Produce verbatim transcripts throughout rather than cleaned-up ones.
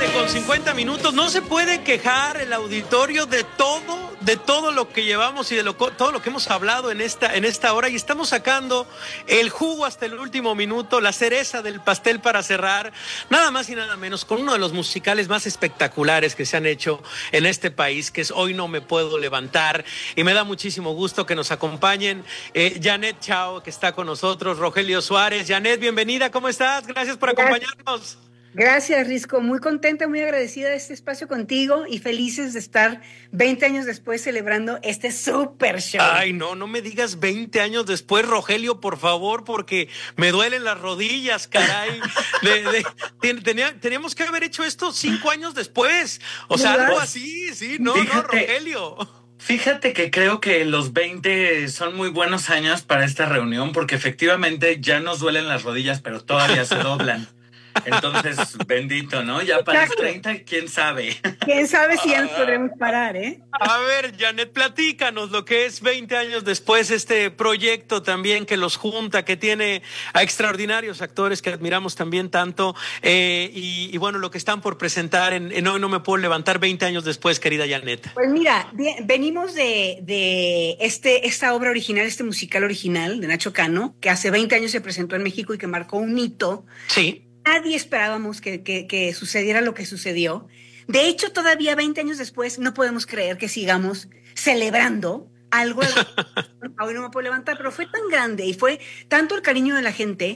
tarde con cincuenta minutos. No se puede quejar el auditorio de todo, de todo lo que llevamos y de lo, todo lo que hemos hablado en esta, en esta hora. Y estamos sacando el jugo hasta el último minuto, la cereza del pastel para cerrar. Nada más y nada menos con uno de los musicales más espectaculares que se han hecho en este país, que es Hoy No Me Puedo Levantar. Y me da muchísimo gusto que nos acompañen eh, Janet Chao, que está con nosotros, Rogelio Suárez. Janet, bienvenida, ¿cómo estás? Gracias por acompañarnos. Gracias, Risco. Muy contenta, muy agradecida de este espacio contigo y felices de estar veinte años después celebrando este super show. Ay, no, no me digas veinte años después, Rogelio, por favor, porque me duelen las rodillas, caray. De, de, ten, tenía, teníamos que haber hecho esto cinco años después. O sea, algo así, sí, no, fíjate, no, Rogelio. Fíjate que creo que los veinte son muy buenos años para esta reunión, porque efectivamente ya nos duelen las rodillas, pero todavía se doblan. Entonces, bendito, ¿no? Ya para los treinta, ¿quién sabe? ¿Quién sabe si ya nos podremos parar, eh? A ver, Janet, platícanos lo que es veinte años después, este proyecto también que los junta, que tiene a extraordinarios actores que admiramos también tanto, eh, y, y bueno, lo que están por presentar en, en Hoy No Me Puedo Levantar veinte años después, querida Janet. Pues mira, venimos de, de este, esta obra original, este musical original de Nacho Cano, que hace veinte años se presentó en México y que marcó un hito. Sí. Nadie esperábamos que, que, que sucediera lo que sucedió. De hecho, todavía veinte años después no podemos creer que sigamos celebrando algo. Hoy no me puedo levantar, pero fue tan grande y fue tanto el cariño de la gente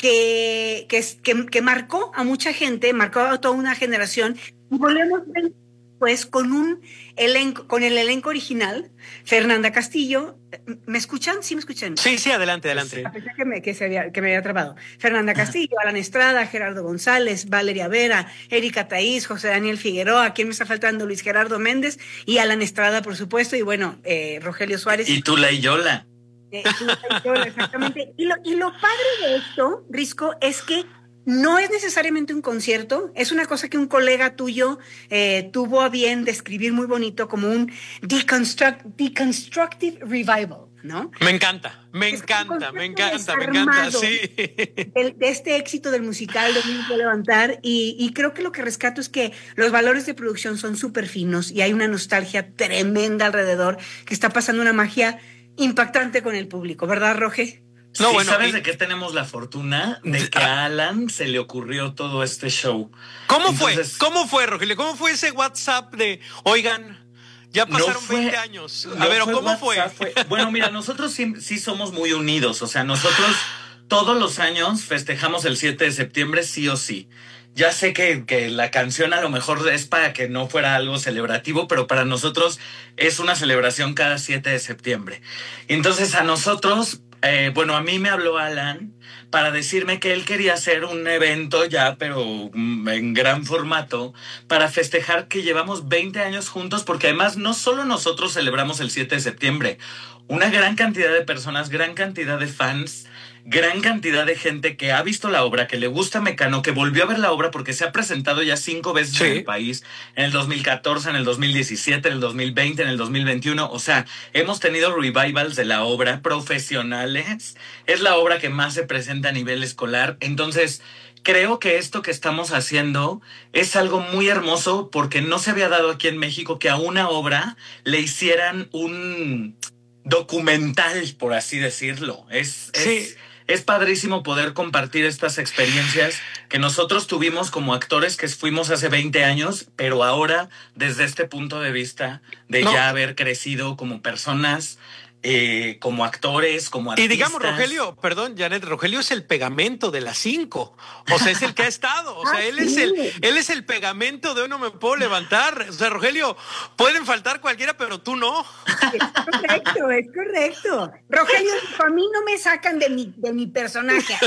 que, que, que, que marcó a mucha gente, marcó a toda una generación. Y volvemos pues con un elenco, con el elenco original, Fernanda Castillo. ¿Me escuchan? ¿Sí me escuchan? Sí, sí, adelante, adelante. A pesar que me, que se había, que me había trabado. Fernanda Castillo, Alan Estrada, Gerardo González, Valeria Vera, Erika Taís, José Daniel Figueroa, ¿quién me está faltando? Luis Gerardo Méndez y Alan Estrada, por supuesto, y bueno, eh, Rogelio Suárez. Y Tula y Yola. Eh, Tula y Yola, exactamente. Y lo, y lo padre de esto, Risco, es que no es necesariamente un concierto, es una cosa que un colega tuyo eh, tuvo a bien describir muy bonito como un deconstruct, deconstructive revival, ¿no? Me encanta, me es encanta, me encanta, me encanta, sí. De, de este éxito del musical de Hoy No Me Puedo Levantar y, y creo que lo que rescato es que los valores de producción son súper finos y hay una nostalgia tremenda alrededor que está pasando una magia impactante con el público, ¿verdad, Roge? No, sí, bueno, ¿sabes y... de qué tenemos la fortuna? De que a Alan se le ocurrió todo este show. ¿Cómo Entonces, fue? ¿Cómo fue, Rogelio? ¿Cómo fue ese WhatsApp de, oigan, ya pasaron no fue, veinte años? A no ver, fue ¿cómo WhatsApp, fue? fue? Bueno, mira, nosotros sí, sí somos muy unidos. O sea, nosotros todos los años festejamos el siete de septiembre sí o sí. Ya sé que, que la canción a lo mejor es para que no fuera algo celebrativo, pero para nosotros es una celebración cada siete de septiembre. Entonces a nosotros... Eh, bueno, a mí me habló Alan para decirme que él quería hacer un evento ya, pero en gran formato, para festejar que llevamos veinte años juntos, porque además no solo nosotros celebramos el siete de septiembre, una gran cantidad de personas, gran cantidad de fans, gran cantidad de gente que ha visto la obra, que le gusta Mecano, que volvió a ver la obra porque se ha presentado ya cinco veces sí. en el país, en el dos mil catorce, en el dos mil diecisiete, en el dos mil veinte, en el dos mil veintiuno. O sea, hemos tenido revivals de la obra profesionales. Es la obra que más se presenta a nivel escolar. Entonces, creo que esto que estamos haciendo es algo muy hermoso porque no se había dado aquí en México que a una obra le hicieran un documental, por así decirlo. Es... es sí. Es padrísimo poder compartir estas experiencias que nosotros tuvimos como actores que fuimos hace veinte años, pero ahora desde este punto de vista de no. ya haber crecido como personas, eh, como actores, como artistas. Y digamos, Rogelio, perdón, Janet, Rogelio es el pegamento de las cinco. O sea, es el que ha estado. O sea, él es el, él es el pegamento de Hoy No Me Puedo Levantar. O sea, Rogelio, pueden faltar cualquiera, pero tú no. Es correcto, es correcto. Rogelio, a mí no me sacan de mi, de mi personaje.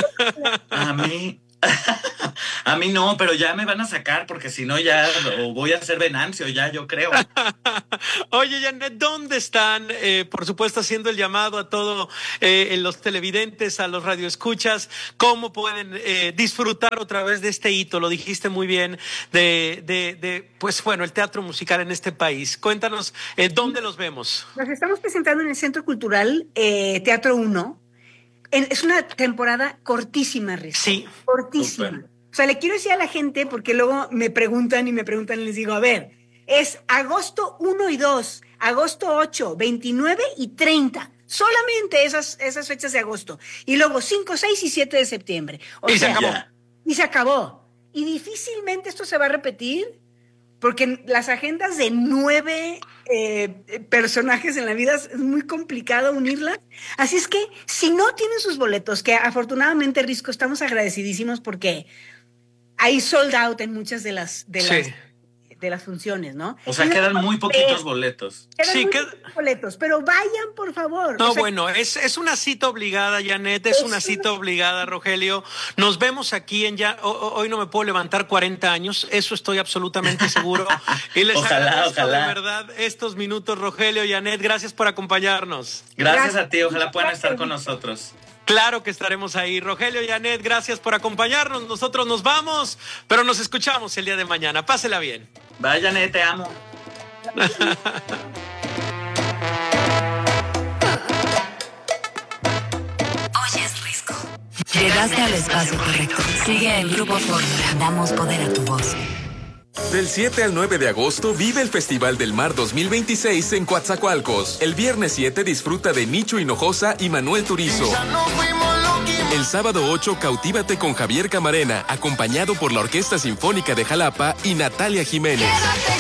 A mí... A mí no, pero ya me van a sacar porque si no ya o voy a ser Venancio, ya yo creo. Oye, Janet, ¿dónde están? Eh, por supuesto, haciendo el llamado a todos eh, los televidentes, a los radioescuchas, ¿cómo pueden eh, disfrutar otra vez de este hito? Lo dijiste muy bien, de, de, de pues bueno, el teatro musical en este país. Cuéntanos, eh, ¿dónde los vemos? Nos estamos presentando en el Centro Cultural eh, Teatro uno. Es una temporada cortísima, Riz. Sí. Cortísima. Super. O sea, le quiero decir a la gente, porque luego me preguntan y me preguntan y les digo, a ver, es agosto uno y dos, agosto ocho, veintinueve y treinta. Solamente esas, esas fechas de agosto. Y luego cinco, seis y siete de septiembre. O y sea, se acabó. Ya. Y se acabó. Y difícilmente esto se va a repetir, porque las agendas de nueve eh, personajes en la vida es muy complicado unirlas. Así es que si no tienen sus boletos, que afortunadamente, Risco, estamos agradecidísimos porque hay sold out en muchas de las, de Sí. las, de las funciones, ¿no? O sea, Y quedan no muy puedo poquitos creer, boletos. Quedan Sí, muy qued- poquitos boletos, pero vayan, por favor. No, O sea, bueno, es, es una cita obligada, Janet, es Es una una- cita obligada, Rogelio. Nos vemos aquí en ya. ho- ho- Hoy no me puedo levantar cuarenta años, eso estoy absolutamente seguro. Y les Ojalá, agradezco ojalá. de verdad estos minutos, Rogelio y Janet. Gracias por acompañarnos. Gracias Gracias. a ti, ojalá puedan estar con nosotros. Claro que estaremos ahí. Rogelio y Janet, gracias por acompañarnos. Nosotros nos vamos, pero nos escuchamos el día de mañana. Pásela bien. Vayan, eh, te amo. Oyes Risco. Llegaste al espacio correcto. Sigue el Grupo Fórmula. Damos poder a tu voz. Del siete al nueve de agosto vive el Festival del Mar dos mil veintiséis en Coatzacoalcos. El viernes siete disfruta de Nicho Hinojosa y Manuel Turizo. El sábado ocho cautívate con Javier Camarena, acompañado por la Orquesta Sinfónica de Jalapa y Natalia Jiménez.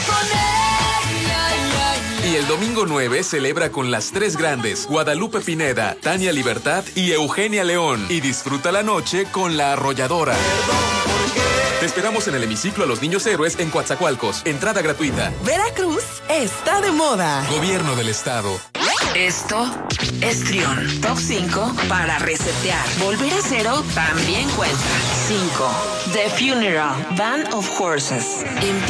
Y el domingo nueve celebra con las tres grandes, Guadalupe Pineda, Tania Libertad y Eugenia León. Y disfruta la noche con La Arrolladora. Te esperamos en el hemiciclo a los Niños Héroes en Coatzacoalcos. Entrada gratuita. Veracruz está de moda. Gobierno del Estado. Esto es Trión. Top cinco para resetear. Volver a cero también cuenta. cinco. The Funeral. Band of Horses.